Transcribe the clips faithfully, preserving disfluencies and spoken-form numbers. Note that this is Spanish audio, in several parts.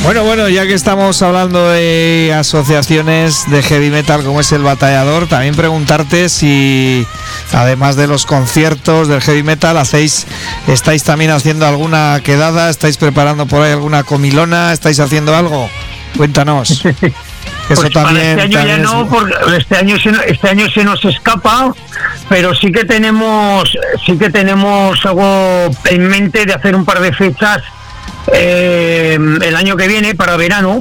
Bueno, bueno, ya que estamos hablando de asociaciones de heavy metal como es el Batallador, también preguntarte si, además de los conciertos del heavy metal, hacéis, estáis también haciendo alguna quedada, estáis preparando por ahí alguna comilona, estáis haciendo algo. Cuéntanos. Eso pues también, para este año también ya es... no, porque este año se, este año se nos escapa, pero sí que tenemos, sí que tenemos algo en mente de hacer un par de fechas eh, el año que viene para verano,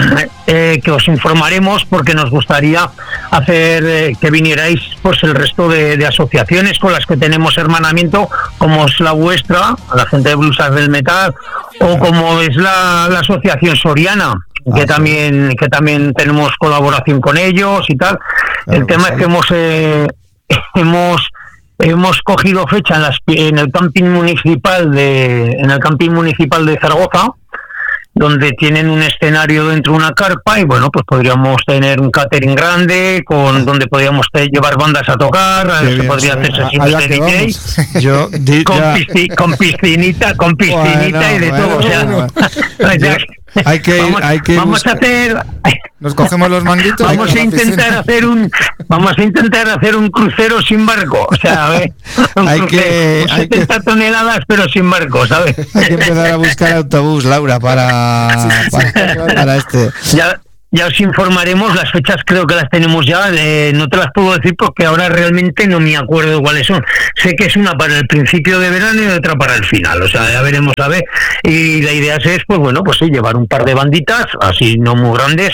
eh, que os informaremos porque nos gustaría hacer eh, que vinierais pues el resto de, de asociaciones con las que tenemos hermanamiento, como es la vuestra, la gente de Blusas del Metal, o como es la, la asociación Soriana, que ah, también sí. que también tenemos colaboración con ellos y tal. Claro, el tema pues es que hemos eh, hemos hemos cogido fecha en, las, en el camping municipal de en el camping municipal de Zaragoza, donde tienen un escenario dentro de una carpa y bueno, pues podríamos tener un catering grande con donde podríamos llevar bandas a tocar, se bien, podría hacer sesiones de D J Yo, di, con, pisci, con piscinita, con piscinita bueno, y de bueno, todo, o sea, bueno. ya, hay que, vamos, hay que vamos a hacer nos cogemos los manguitos. Vamos a intentar hacer un vamos a intentar hacer un crucero sin barco, o sea, a ver, un hay crucero, que hay setenta que, toneladas pero sin barco, ¿sabes? Hay que empezar a buscar autobús, Laura, para para, para este. Ya Ya os informaremos, las fechas creo que las tenemos ya, eh, no te las puedo decir porque ahora realmente no me acuerdo cuáles son. Sé que es una para el principio de verano y otra para el final, o sea, ya veremos a ver. Y la idea es, pues bueno, pues sí, llevar un par de banditas, así no muy grandes,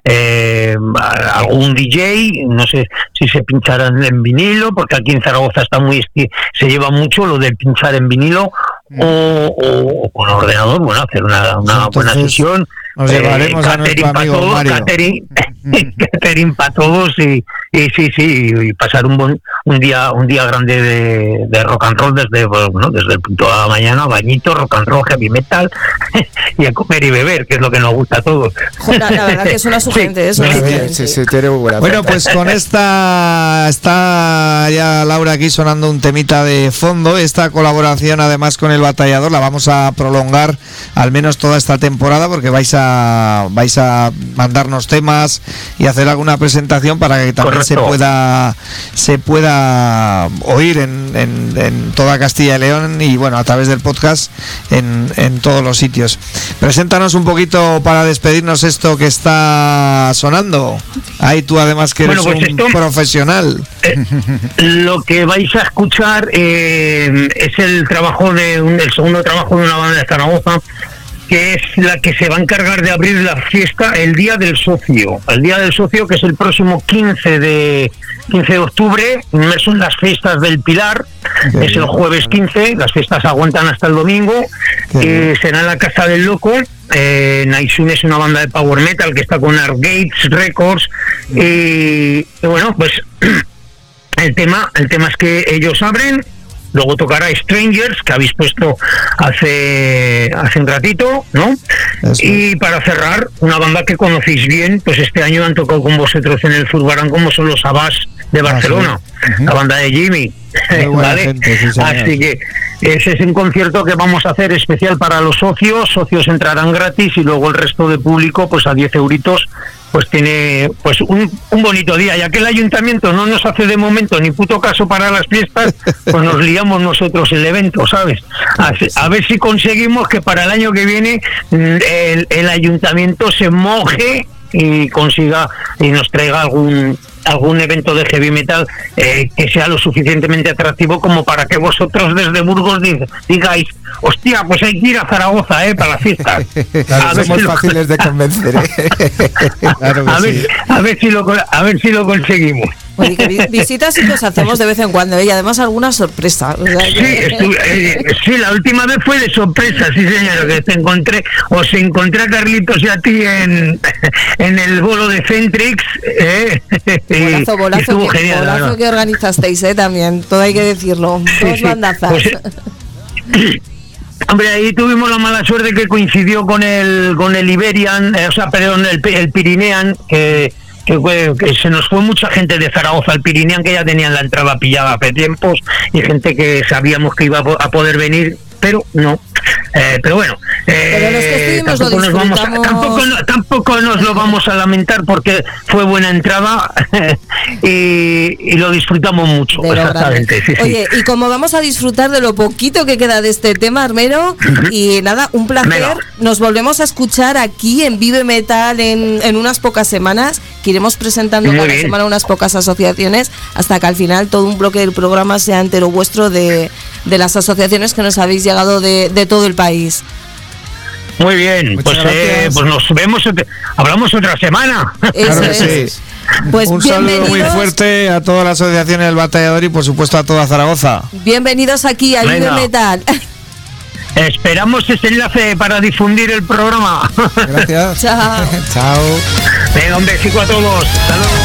eh, algún D J, no sé si se pincharán en vinilo, porque aquí en Zaragoza está muy se lleva mucho lo de pinchar en vinilo, mm. o, o, o con ordenador, bueno, hacer una, una Entonces, buena sesión. Nos llevaremos eh, a nuestro amigo todos, Mario. Catering, catering para todos y, y sí, sí, y pasar un buen, un día un día grande de, de rock and roll desde bueno, desde el punto de la mañana, bañito, rock and roll, heavy metal y a comer y beber, que es lo que nos gusta a todos. La, la verdad que es una sugerente sí. eso. Sí, sí, sí, sí, sí, bueno, pues con esta está ya Laura aquí sonando un temita de fondo. Esta colaboración además con el Batallador la vamos a prolongar al menos toda esta temporada porque vais a vais a mandarnos temas y hacer alguna presentación para que también Correcto. se pueda se pueda oír en, en, en toda Castilla y León y bueno, a través del podcast en, en todos los sitios. Preséntanos un poquito para despedirnos esto que está sonando. Ahí tú además que eres bueno, pues un esto, profesional. Eh, lo que vais a escuchar eh, es el trabajo de un, el segundo trabajo de una banda de Zaragoza, que es la que se va a encargar de abrir la fiesta el Día del Socio. El Día del Socio, que es el próximo quince de octubre, son las fiestas del Pilar, Qué es bien. El jueves quince, las fiestas aguantan hasta el domingo, eh, será en la Casa del Loco. Eh, Naisun es una banda de power metal que está con Argates Records, y, y bueno, pues el tema, el tema es que ellos abren. Luego tocará Strangers, que habéis puesto hace hace un ratito, ¿no? Eso. Y para cerrar, una banda que conocéis bien, pues este año han tocado con vosotros en el Zurbarán, como son los Abbas de Barcelona, ah, sí. uh-huh. la banda de Jimmy, ¿vale? Gente, sí, así que ese es un concierto que vamos a hacer especial para los socios. Socios entrarán gratis y luego el resto de público, pues a diez euritos, pues tiene pues un, un bonito día. Ya que el ayuntamiento no nos hace de momento ni puto caso para las fiestas, pues nos liamos nosotros el evento, ¿sabes? A, a ver si conseguimos que para el año que viene el, el ayuntamiento se moje y consiga y nos traiga algún algún evento de heavy metal eh, que sea lo suficientemente atractivo como para que vosotros desde Burgos digáis, hostia, pues hay que ir a Zaragoza eh, para las fiestas. Claro, a ver somos si fáciles lo... de convencer. ¿eh? Claro que a, ver, sí. a ver si lo a ver si lo conseguimos. Oye, que visitas sí los hacemos de vez en cuando, ¿eh? Y además alguna sorpresa. O sea, sí, que... estuve, eh, sí, la última vez fue de sorpresa, sí señor, que te encontré, os encontré a Carlitos y a ti en, en el bolo de Centrix. Eh, bolazo, bolazo, que, genial, bolazo ¿no? que organizasteis, ¿eh? También, todo hay que decirlo, sí, dos sí. bandazas. Pues, hombre, ahí tuvimos la mala suerte que coincidió con el con el Iberian, eh, o sea, perdón, el, el Pirinean, que Que, que se nos fue mucha gente de Zaragoza al Pirinean, que ya tenían la entrada pillada hace tiempos, y gente que sabíamos que iba a poder venir, pero no. Eh, pero bueno, eh, pero tampoco, nos vamos a, tampoco, no, tampoco nos lo vamos a lamentar porque fue buena entrada y, y lo disfrutamos mucho. Exactamente. Sí, Oye, sí. Y como vamos a disfrutar de lo poquito que queda de este tema, Armero, uh-huh. y nada, un placer. Venga. Nos volvemos a escuchar aquí en Vive Metal en, en unas pocas semanas, que iremos presentando Muy cada bien. semana unas pocas asociaciones hasta que al final todo un bloque del programa sea entero vuestro de, de las asociaciones que nos habéis llegado de, de todo el país. Muy bien, pues, eh, pues nos vemos, hablamos otra semana. Eso claro es. Sí. Pues un saludo muy fuerte a todas las asociaciones del Batallador y por supuesto a toda Zaragoza. Bienvenidos aquí a Vive Metal. Esperamos ese enlace para difundir el programa. Gracias. Chao. Chao. Venga, un besico a todos. Hasta luego.